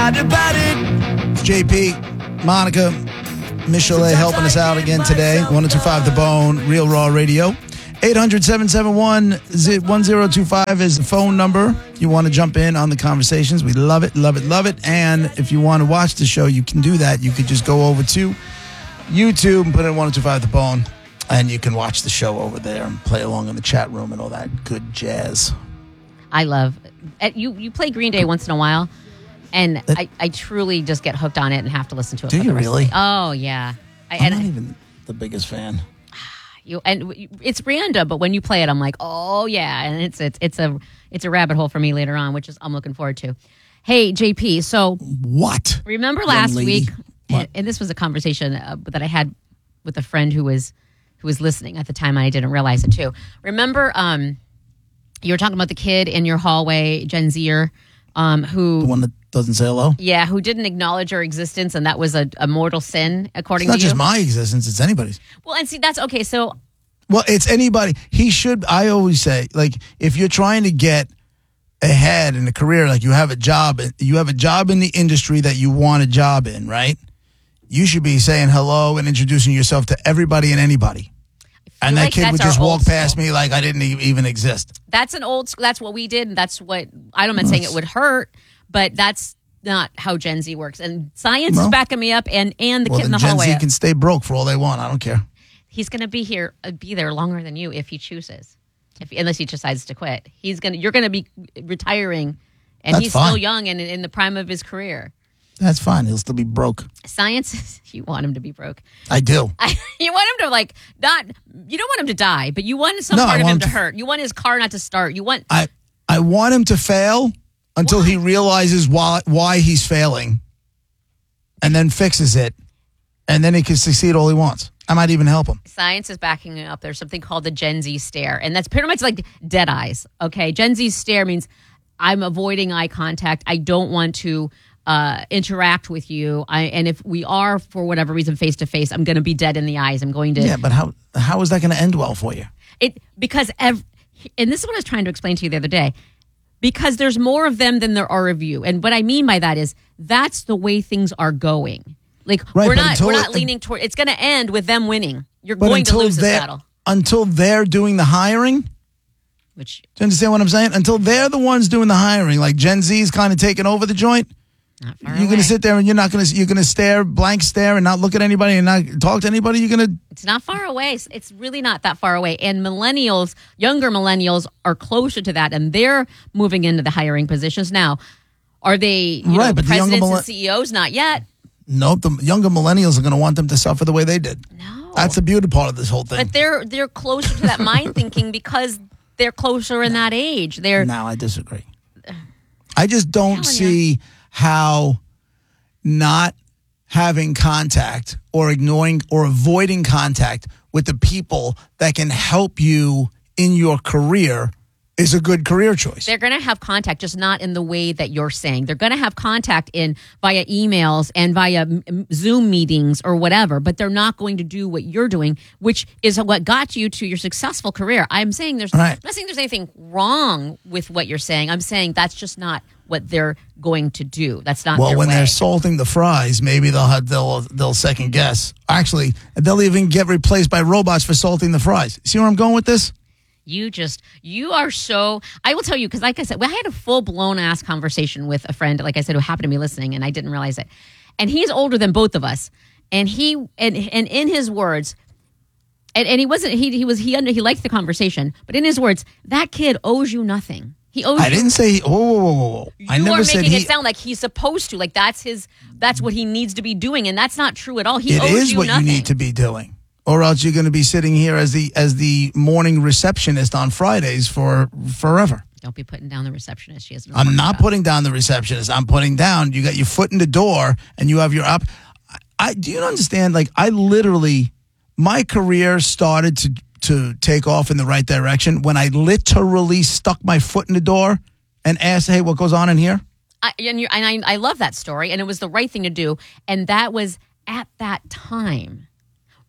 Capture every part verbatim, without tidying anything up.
right about it. It's J P, Monica, Michelet helping us out again today. one oh two five The Bone, Real Raw Radio. eight hundred, seven seven one, one oh two five is the phone number. If you want to jump in on the conversations, we love it, love it, love it. And if you want to watch the show, you can do that. You could just go over to YouTube and put in one oh two five The Bone, and you can watch the show over there and play along in the chat room and all that good jazz. I love you. You play Green Day once in a while, and that, I, I truly just get hooked on it and have to listen to it. Do for you the rest really? Of the, oh yeah. I, I'm and not I, even the biggest fan. You and it's random, but when you play it, I'm like, oh yeah, and it's it's it's a it's a rabbit hole for me later on, which is I'm looking forward to. Hey J P, so what? Remember last week, and, and this was a conversation uh, that I had with a friend who was who was listening at the time, and I didn't realize it too. Remember, um, you were talking about the kid in your hallway, Gen Zer, um, who the one that doesn't say hello. Yeah, who didn't acknowledge your existence, and that was a, a mortal sin, according to you. It's not to just my existence; it's anybody's. Well, and see, that's okay. So, well, it's anybody. He should. I always say, like, if you're trying to get ahead in a career, like you have a job, you have a job in the industry that you want a job in, right? You should be saying hello and introducing yourself to everybody and anybody. And that like kid would just walk past me like I didn't even exist. That's an old. That's what we did, and that's what I'm not saying it would hurt. But that's not how Gen Z works. And science well, is backing me up, and, and the well, kid in the Gen hallway. Gen Z can stay broke for all they want. I don't care. He's going to be here, uh, be there longer than you if he chooses, if unless he decides to quit. He's going. You're going to be retiring, and That's he's fine. still young and in the prime of his career. That's fine. He'll still be broke. Science, you want him to be broke. I do. I, you want him to like not. You don't want him to die, but you want some no, part I of him want to, to hurt. You want his car not to start. You want. I I want him to fail until why? he realizes why why he's failing, and then fixes it, and then he can succeed all he wants. I might even help him. Science is backing it up. There's something called the Gen Z stare, and that's pretty much like dead eyes. Okay, Gen Z stare means I'm avoiding eye contact. I don't want to uh, interact with you. I, and if we are, for whatever reason, face to face, I'm going to be dead in the eyes. I'm going to. Yeah, but how how is that going to end well for you? It because ev- and this is what I was trying to explain to you the other day. Because there's more of them than there are of you, and what I mean by that is that's the way things are going. Like right, we're not we're not it, leaning toward. It's going to end with them winning. You're going to lose this battle until they're doing the hiring. Which, do you understand what I'm saying? Until they're the ones doing the hiring, like Gen Z's kind of taking over the joint. Not far you're away. gonna sit there and you're not gonna you're gonna stare blank stare and not look at anybody and not talk to anybody. You're gonna. It's not far away. It's really not that far away. And millennials, younger millennials, are closer to that, and they're moving into the hiring positions now. Are they you right, know, but presidents the younger and C E Os? Not yet. Nope, the younger millennials are going to want them to suffer the way they did. No, that's the beauty part of this whole thing. But they're they're closer to that mind thinking because they're closer in that age. They're no, I disagree. I just don't see you. how not having contact or ignoring or avoiding contact with the people that can help you in your career is a good career choice. They're going to have contact, just not in the way that you're saying. They're going to have contact in via emails and via Zoom meetings or whatever, but they're not going to do what you're doing, which is what got you to your successful career. I'm saying there's right. I'm not saying there's anything wrong with what you're saying. I'm saying that's just not what they're going to do. That's not well, their when way. They're salting the fries, maybe they'll have, they'll they'll second guess. Actually, they'll even get replaced by robots for salting the fries. See where I'm going with this? You just, you are so, I will tell you, because like I said, well, I had a full-blown ass conversation with a friend, like I said, who happened to be listening, and I didn't realize it. And he's older than both of us. And he, and, and in his words, and, and he wasn't, he he was, he under, he liked the conversation, but in his words, that kid owes you nothing. He owes I you. didn't say, oh, whoa, whoa, whoa. You I never are said making he, it sound like he's supposed to, like that's his, that's what he needs to be doing, and that's not true at all. He it owes is you what nothing. you need to be doing. Or else you're going to be sitting here as the as the morning receptionist on Fridays for forever. Don't be putting down the receptionist. She has no I'm not job. putting down the receptionist. I'm putting down, you got your foot in the door and you have your up. I, I do you understand? Like I literally, my career started to to take off in the right direction when I literally stuck my foot in the door and asked, hey, what goes on in here? I, and you and I, I love that story, and it was the right thing to do. And that was at that time.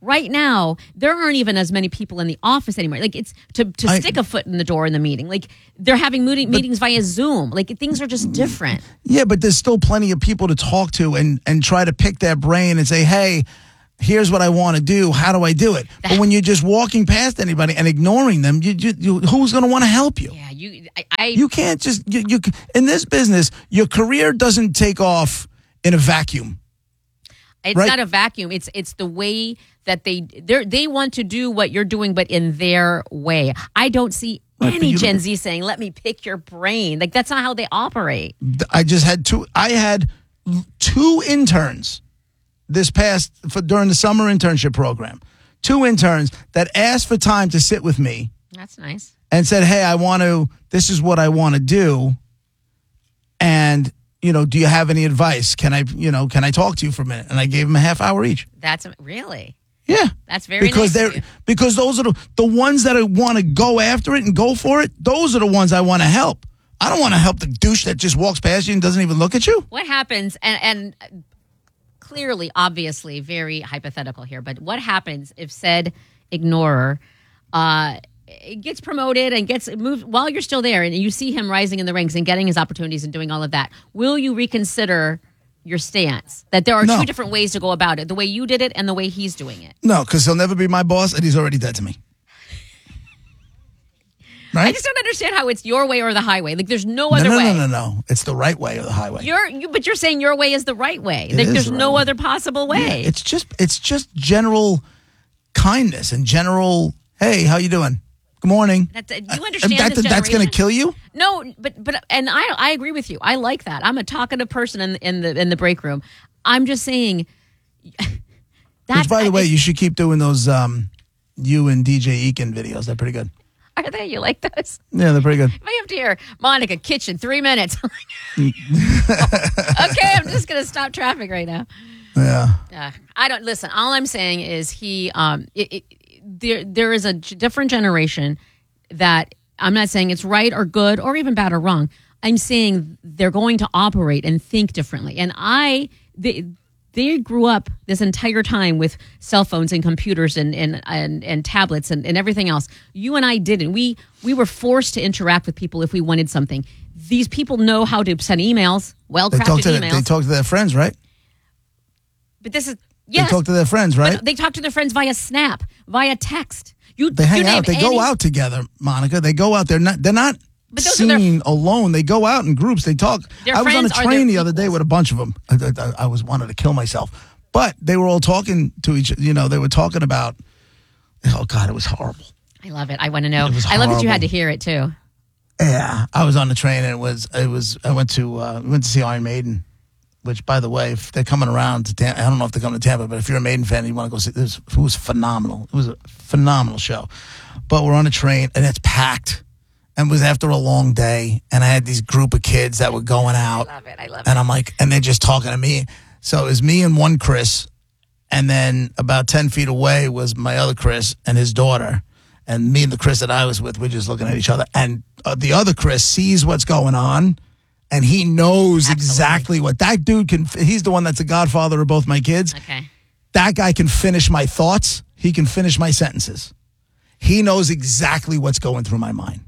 right now, there aren't even as many people in the office anymore. Like it's to, to I, stick a foot in the door in the meeting. Like they're having meeting, but, meetings via Zoom. Like things are just different. Yeah, but there's still plenty of people to talk to and, and try to pick their brain and say, hey, here's what I want to do. How do I do it? But when you're just walking past anybody and ignoring them, you, you, you who's going to want to help you? Yeah, you. I, I you can't just you, you. In this business, your career doesn't take off in a vacuum. It's right? not a vacuum. It's it's the way that they they they want to do what you're doing, but in their way. I don't see right, any Gen Z saying, "Let me pick your brain." Like that's not how they operate. I just had two. I had two interns. This past for during the summer internship program, two interns that asked for time to sit with me. That's nice. And said, "Hey, I want to. This is what I want to do. And you know, do you have any advice? Can I, you know, can I talk to you for a minute?" And I gave them a half hour each. That's really. Yeah, that's very because nice they're because those are the the ones that want to go after it and go for it. Those are the ones I want to help. I don't want to help the douche that just walks past you and doesn't even look at you. What happens? And and. Clearly, obviously, very hypothetical here, but what happens if said ignorer uh, gets promoted and gets moved while you're still there and you see him rising in the ranks and getting his opportunities and doing all of that? Will you reconsider your stance that there are no. two different ways to go about it, the way you did it and the way he's doing it? No, because he'll never be my boss and he's already dead to me. Right? I just don't understand how it's your way or the highway. Like, there's no other no, no, way. No, no, no, no. It's the right way or the highway. You're, you, but you're saying your way is the right way. It like, is there's the right no way. other possible way. Yeah, it's just, it's just general kindness and general. Hey, how you doing? Good morning. That, do you understand uh, that, this That's going to kill you? No, but but and I I agree with you. I like that. I'm a talkative person in in the in the break room. I'm just saying. That's, Which, by the I, way, you should keep doing those. Um, you and D J Eakin videos. They're pretty good. Are they? You like those? Yeah, they're pretty good. If I have to hear Monica kitchen three minutes. Okay, I'm just gonna stop traffic right now. Yeah. Uh, I don't listen. All I'm saying is he. Um, it, it, there there is a g- different generation that I'm not saying it's right or good or even bad or wrong. I'm saying they're going to operate and think differently. And I they they grew up this entire time with cell phones and computers and and and, and tablets and, and everything else. You and I didn't. We we were forced to interact with people if we wanted something. These people know how to send emails, well crafted they emails. They talk to their friends, right? But this is yes. They talk to their friends, right? But they talk to their friends via Snap, via text. You they hang you out. They any, go out together, Monica. They go out. They're not. They're not But those seen are their, alone. They go out in groups. They talk. Their I was on a friends are train their the other day equals. with a bunch of them. I, I, I was wanted to kill myself, but they were all talking to each. You know, they were talking about. Oh God, it was horrible. I love it. I want to know. It was I love that you had horrible. to hear it too. Yeah, I was on the train and it was. It was. I went to. Uh, went to see Iron Maiden. Which, by the way, if they're coming around to Tampa, I don't know if they're coming to Tampa, but if you're a Maiden fan and you want to go see, it was, it was phenomenal. It was a phenomenal show. But we're on a train and it's packed, and it was after a long day, and I had these group of kids that were going out. I love it. I love and it. I'm like, and they're just talking to me. So it was me and one Chris, and then about ten feet away was my other Chris and his daughter, and me and the Chris that I was with, we're just looking at each other, and uh, the other Chris sees what's going on. And he knows Absolutely. exactly what that dude can. He's the one that's the godfather of both my kids. Okay. That guy can finish my thoughts. He can finish my sentences. He knows exactly what's going through my mind.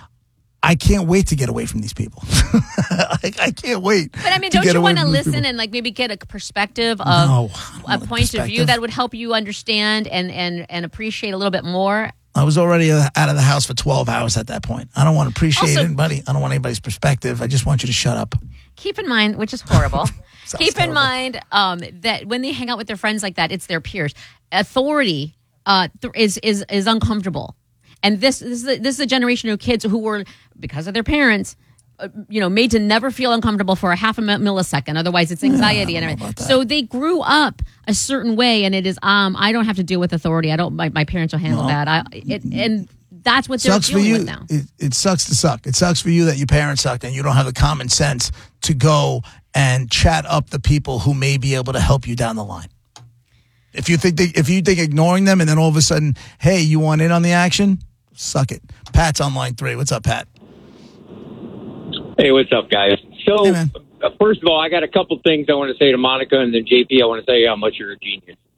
I can't wait to get away from these people. I, I can't wait. But I mean, to don't get you away want to from these listen people. and like maybe get a perspective of No, I a don't want point of view perspective. that would help you understand and and and appreciate a little bit more? I was already uh, out of the house for twelve hours at that point. I don't want to appreciate Also- anybody. I don't want anybody's perspective. I just want you to shut up. Keep in mind, which is horrible. Sounds Keep in terrible. mind um, that when they hang out with their friends like that, it's their peers. Authority uh, th- is is is uncomfortable, and this this is a, this is a generation of kids who were, because of their parents, uh, you know, made to never feel uncomfortable for a half a mi- millisecond. Otherwise, it's anxiety Yeah, I and don't know everything. about that. So they grew up a certain way, and it is um I don't have to deal with authority. I don't. My, my parents will handle No. that. I it, and that's what they're Sucks for dealing you. with now. It, it sucks to suck. It sucks for you that your parents sucked and you don't have the common sense to go and chat up the people who may be able to help you down the line. If you think they, if you think ignoring them and then all of a sudden, hey, you want in on the action? Suck it. Pat's on line three. What's up, Pat? Hey, what's up, guys? So, Hey, man. uh, first of all, I got a couple things I want to say to Monica, and then J P, I want to say how much you're a genius.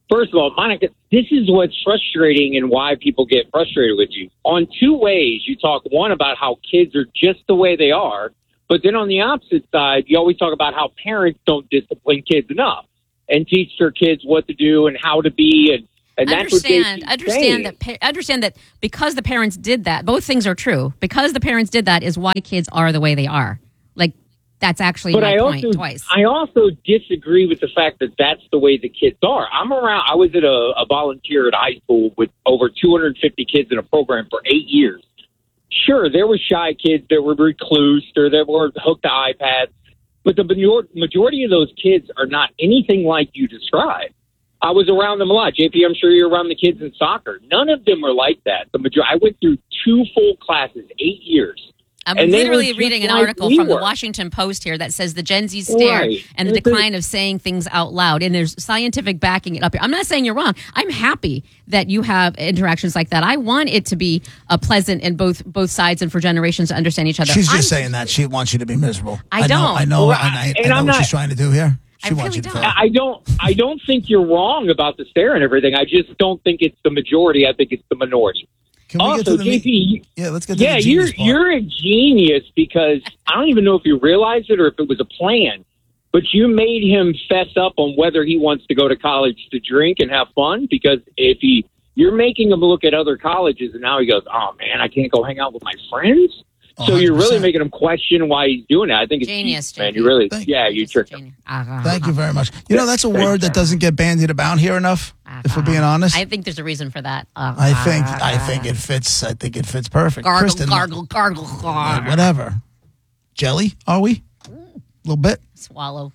First of all, Monica, this is what's frustrating and why people get frustrated with you. On two ways, you talk, one, about how kids are just the way they are, but then on the opposite side, you always talk about how parents don't discipline kids enough and teach their kids what to do and how to be. And, and that's understand, what understand that, pa- understand that because the parents did that, both things are true. Because the parents did that is why kids are the way they are. Like, that's actually but my I point also, twice. I also disagree with the fact that that's the way the kids are. I'm around. I was at a, a volunteer at high school with over two hundred fifty kids in a program for eight years. Sure, there were shy kids that were reclused or that were hooked to iPads, but the major- majority of those kids are not anything like you described. I was around them a lot. J P, I'm sure you're around the kids in soccer. None of them are like that. The major- I went through two full classes, eight years. I'm And they literally were reading an just like article we from the were. Washington Post here that says the Gen Z stare Right. and the It's a- decline of saying things out loud. And there's scientific backing it up here. I'm not saying you're wrong. I'm happy that you have interactions like that. I want it to be a pleasant in both both sides and for generations to understand each other. She's just I'm- saying that. She wants you to be miserable. I know, don't. I know, Well, and I, and I know I'm what not- she's trying to do here. She I wants really you to don't. fail. I don't. I don't think you're wrong about the stare and everything. I just don't think it's the majority. I think it's the minority. Can we Also, get to the J meat? P, Yeah, let's get to yeah, the you're genius part. you're a genius because I don't even know if you realized it or if it was a plan, but you made him fess up on whether he wants to go to college to drink and have fun. Because if he, you're making him look at other colleges, and now he goes, "Oh man, I can't go hang out with my friends." So you're really one hundred percent. making him question why he's doing that. I think it's Genius, man. J P. You really, Thank yeah, you Just tricked a him. genius. Uh-huh. Thank you very much. You know, that's a word that doesn't get bandied about here enough, if we're being honest. I think there's a reason for that. Uh, I think I think it fits. I think it fits perfect. gargle, Kristen, gargle, gargle, uh, gargle. whatever. Jelly? Are we? A little bit. Swallow.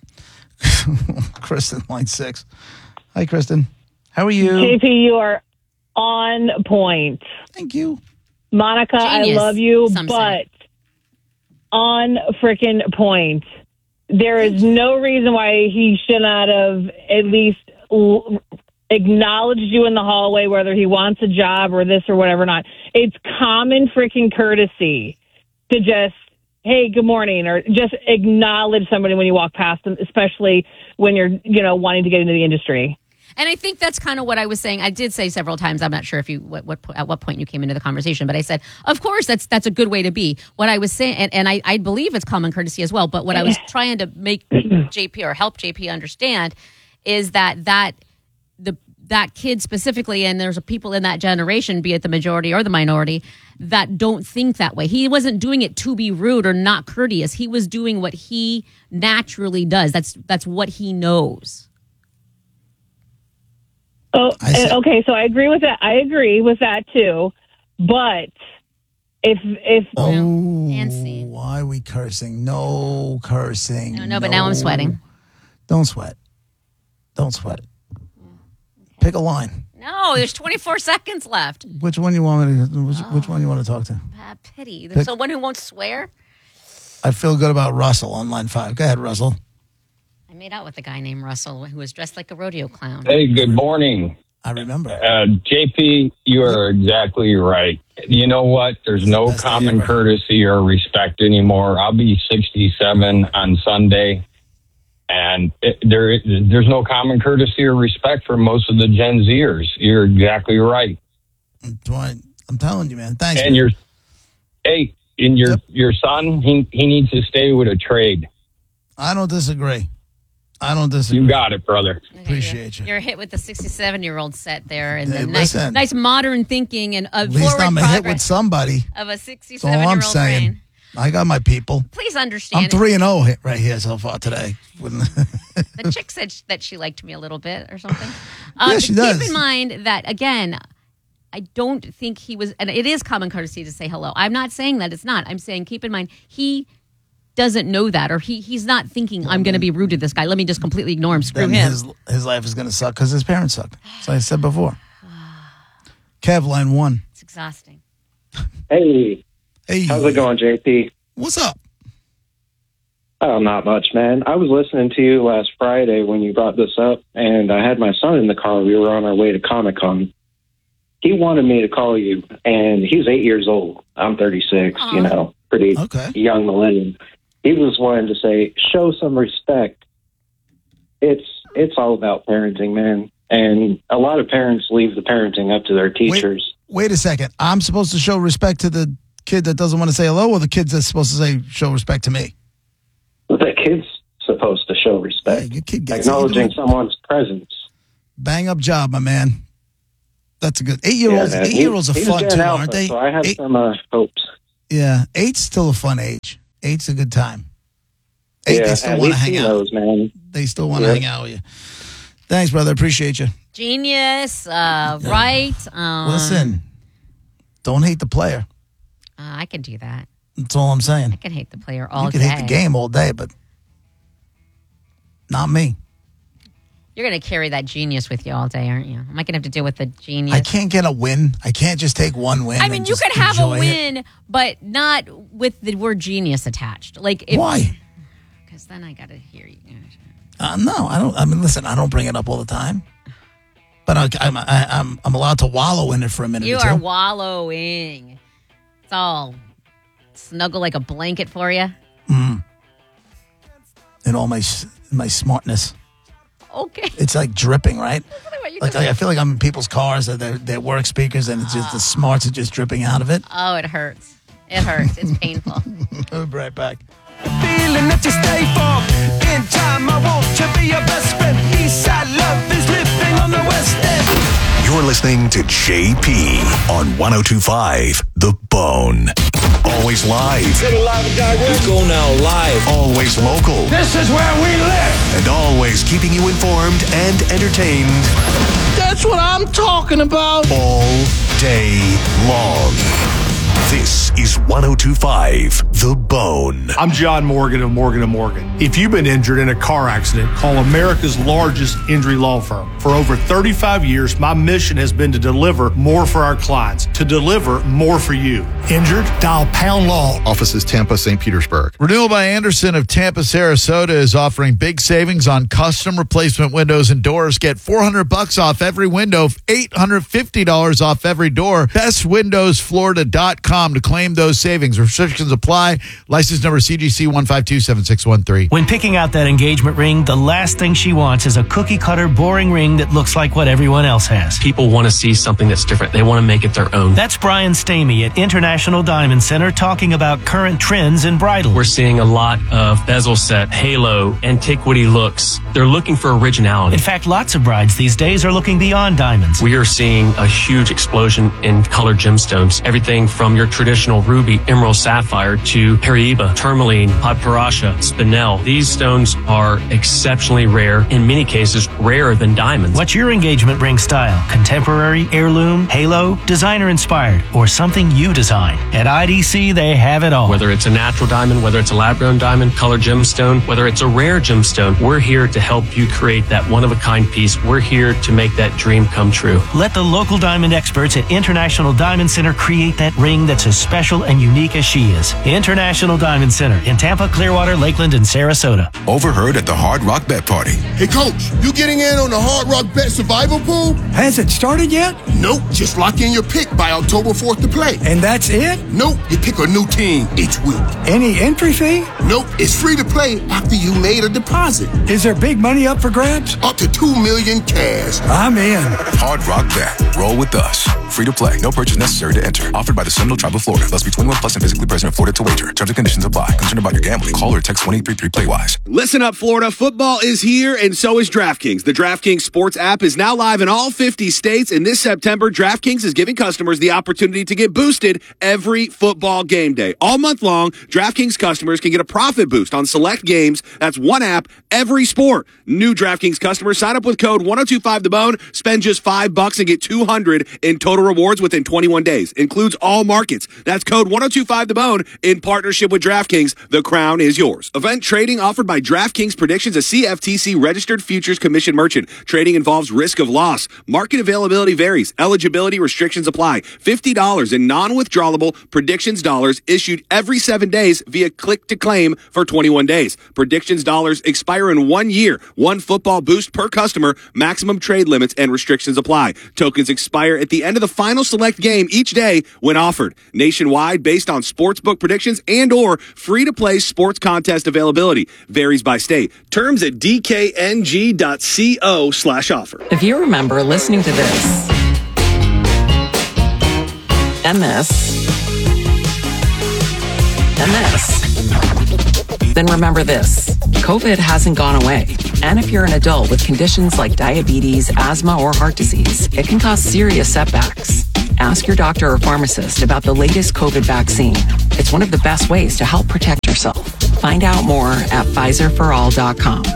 Kristen, line six. Hi, Kristen. How are you? J P, you are on point. Thank you. Monica, Genius, I love you, some say. but on freaking point. There is no reason why he should not have at least l- acknowledged you in the hallway, whether he wants a job or this or whatever not. It's common freaking courtesy to just, hey, good morning, or just acknowledge somebody when you walk past them, especially when you're, you know, wanting to get into the industry. And I think that's kind of what I was saying. I did say several times. I'm not sure if you what, what at what point you came into the conversation, but I said, of course, that's that's a good way to be. What I was saying, and, and I, I believe it's common courtesy as well. But what I was trying to make J P or help J P understand is that that the that kid specifically, and there's people in that generation, be it the majority or the minority, that don't think that way. He wasn't doing it to be rude or not courteous. He was doing what he naturally does. That's that's what he knows. Oh, I see. uh, okay. So I agree with that. I agree with that too. But if if Oh, Fancy. why are we cursing? No cursing. No, no, but now I'm sweating. Don't sweat. Don't sweat. Pick a line. No, there's twenty-four seconds left. Which one you want me to? Which, which one you want to talk to? Ah, pity. There's Pick- someone who won't swear. I feel good about Russell on line five. Go ahead, Russell. I made out with a guy named Russell who was dressed like a rodeo clown. Hey, good morning. I remember. Uh, J P, you are exactly right. You know what? There's no Best day common ever. courtesy or respect anymore. I'll be sixty-seven on Sunday, and it, there, there's no common courtesy or respect for most of the Gen Zers. You're exactly right. Dwight, I'm telling you, man. Thanks. And man. your, hey, and your Yep. your son, he he needs to stay with a trade. I don't disagree. I don't disagree. You got it, brother. Okay, Appreciate you're, you. You're hit with the sixty-seven-year-old set there, and Hey, the nice, listen. nice modern thinking and a At least forward I'm a hit with progress somebody. of a That's all I'm sixty-seven-year-old saying. brain. I got my people. Please I'm understand. three and zero right here so far today. The chick said sh- that she liked me a little bit or something. Um, Yeah, she but does. Keep in mind that, again, I don't think he was, and it is common courtesy to say hello. I'm not saying that it's not. I'm saying keep in mind he doesn't know that, or he he's not thinking I'm going to be rude to this guy. Let me just completely ignore him. Screw Then him. his his life is going to suck because his parents sucked. As I said before. Kev, line one. It's exhausting. Hey, Hey, how's it going, J P? what's up? Oh, not much, man. I was listening to you last Friday when you brought this up, and I had my son in the car. We were on our way to Comic-Con. He wanted me to call you, and he's eight years old. I'm thirty-six, Aw. you know, pretty Okay. young millennium. He was wanting to say, show some respect. It's it's all about parenting, man. And a lot of parents leave the parenting up to their teachers. Wait, wait a second. I'm supposed to show respect to the kid that doesn't want to say hello, or the kid that's supposed to say show respect to me? The kid's supposed to show respect. Yeah, your kid gets acknowledging someone's presence. Bang up job, my man. That's a good eight-year-olds. Yeah, eight-year-olds are he's fun Gen too, Alpha, aren't they? So I have Eight, some uh, hopes. yeah, eight's still a fun age. Eight's a good time. Eight, yeah, they still at want to least hang he out. knows, man. They still want to Yeah. hang out with you. Thanks, brother. Appreciate you. Genius, uh, right? Um, Listen, don't hate the player. uh, I can do that. That's all I'm I saying. can hate the player all You can day. hate the game all day, but not me. You're going to carry that genius with you all day, aren't you? Am I going to have to deal with the genius? I can't get a win. I can't just take one win. I mean, and you just could have a enjoy it. win, but not with the word genius attached. Like, if, Why? Because then I got to hear you. Uh, no, I don't. I mean, listen, I don't bring it up all the time, but I, I'm I, I'm I'm allowed to wallow in it for a minute. You or two. are wallowing. It's all snuggle like a blanket for you. in all my s- my smartness. Okay. It's like dripping, right? You Like I, I feel like I'm in people's cars, or their their work speakers, and it's just the smarts are just dripping out of it. Oh, it hurts. It hurts. It's painful. We'll be right back. Feeling that you stay for. In time, I want to be your best friend. Eastside love is living on the West End. You're listening to J P on one oh two point five The Bone. Always live. Let's go now live. Always local. This is where we live. And always keeping you informed and entertained That's what I'm talking about. all day long. This is one oh two point five The Bone. I'm John Morgan of Morgan and Morgan. If you've been injured in a car accident, call America's largest injury law firm. For over thirty-five years, my mission has been to deliver more for our clients, to deliver more for you. Injured? Dial Pound Law. Offices Tampa, Saint Petersburg. Renewal by Anderson of Tampa, Sarasota is offering big savings on custom replacement windows and doors. Get four hundred bucks off every window, eight hundred fifty dollars off every door. best windows florida dot com to claim those savings. Restrictions apply. License number C G C one five two seven six one three. When picking out that engagement ring, the last thing she wants is a cookie-cutter, boring ring that looks like what everyone else has. People want to see something that's different. They want to make it their own. That's Brian Stamey at International Diamond Center talking about current trends in bridal. We're seeing a lot of bezel set, halo, antiquity looks. They're looking for originality. In fact, lots of brides these days are looking beyond diamonds. We are seeing a huge explosion in colored gemstones. Everything from your traditional ruby, emerald, sapphire to Paraiba, tourmaline, padparacha, spinel. These stones are exceptionally rare, in many cases rarer than diamonds. What's your engagement ring style? Contemporary, heirloom, halo, designer inspired, or something you design? At I D C, they have it all. Whether it's a natural diamond, whether it's a lab-grown diamond, colored gemstone, whether it's a rare gemstone, we're here to help you create that one-of-a-kind piece. We're here to make that dream come true. Let the local diamond experts at International Diamond Center create that ring that's as special and unique as she is. International Diamond Center in Tampa, Clearwater, Lakeland, and Sarasota. Overheard at the Hard Rock Bet Party. Hey, Coach, you getting in on the Hard Rock Bet Survival Pool? Has it started yet? Nope. Just lock in your pick by October fourth to play. And that's it? Nope. You pick a new team each week. Any entry fee? Nope. It's free to play after you made a deposit. Is there big money up for grabs? Up to two million cash. I'm in. Hard Rock Bet. Roll with us. Free to play. No purchase necessary to enter. Offered by the Seminole Tribe of Florida. Must be twenty-one plus and physically present in Florida to wager. Terms and conditions apply. Concerned about your gambling? Call or text one eight three three play wise. Listen up, Florida. Football is here, and so is DraftKings. The DraftKings Sports app is now live in all fifty states, and this September, DraftKings is giving customers the opportunity to get boosted every football game day. All month long, DraftKings customers can get a profit boost on select games. That's one app, every sport. New DraftKings customers sign up with code one oh two five the bone, spend just five bucks and get two hundred in total rewards within twenty-one days. Includes all markets. That's code one oh two five the bone in partnership with DraftKings. The crown is yours. Event trading offered by DraftKings Predictions, a C F T C registered futures commission merchant. Trading involves risk of loss. Market availability varies. Eligibility restrictions apply. fifty dollars in non-withdrawable predictions dollars issued every seven days via click to claim for twenty-one days. Predictions dollars expire in one year. One football boost per customer. Maximum trade limits and restrictions apply. Tokens expire at the end of the final select game each day when offered. Nationwide nationwide based on sportsbook predictions and or free-to-play sports contest availability. Varies by state. Terms at d k n g dot co slash offer. If you remember listening to this and this and this, then remember this. COVID hasn't gone away. And if you're an adult with conditions like diabetes, asthma, or heart disease, it can cause serious setbacks. Ask your doctor or pharmacist about the latest COVID vaccine. It's one of the best ways to help protect yourself. Find out more at Pfizer for all dot com.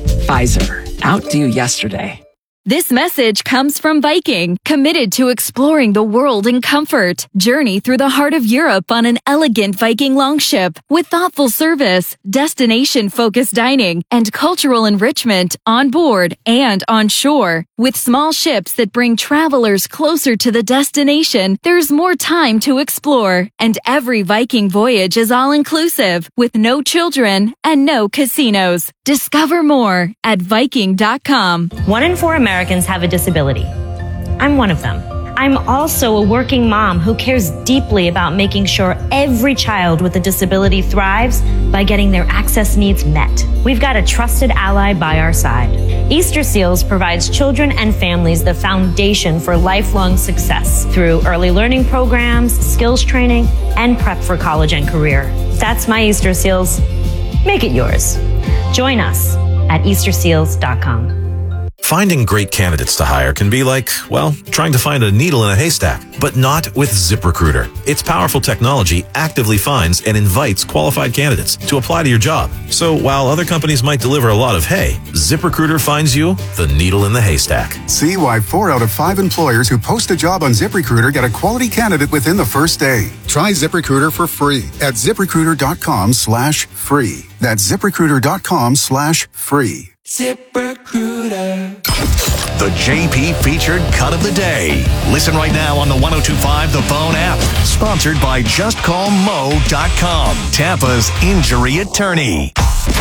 Pfizer. Outdo yesterday. This message comes from Viking, committed to exploring the world in comfort. Journey through the heart of Europe on an elegant Viking longship with thoughtful service, destination-focused dining, and cultural enrichment on board and on shore. With small ships that bring travelers closer to the destination, there's more time to explore. And every Viking voyage is all-inclusive, with no children and no casinos. Discover more at Viking dot com. One in four Americans have a disability. I'm one of them. I'm also a working mom who cares deeply about making sure every child with a disability thrives by getting their access needs met. We've got a trusted ally by our side. Easter Seals provides children and families the foundation for lifelong success through early learning programs, skills training, and prep for college and career. That's my Easter Seals. Make it yours. Join us at Easter Seals dot com. Finding great candidates to hire can be like, well, trying to find a needle in a haystack, but not with ZipRecruiter. Its powerful technology actively finds and invites qualified candidates to apply to your job. So while other companies might deliver a lot of hay, ZipRecruiter finds you the needle in the haystack. See why four out of five employers who post a job on ZipRecruiter get a quality candidate within the first day. Try ZipRecruiter for free at ZipRecruiter dot com slash free. That's ZipRecruiter dot com slash free. ZipRecruiter. The J P featured cut of the day. Listen right now on the one oh two point five The Bone app. Sponsored by just call mo dot com, Tampa's injury attorney.